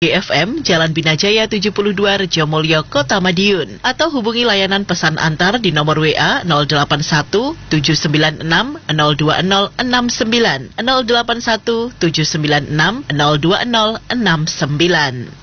GFM Jalan Binajaya 72 Rejomolyo, Kota Madiun. Atau hubungi layanan pesan antar di nomor WA 081 796 020 69 081 796 020 69.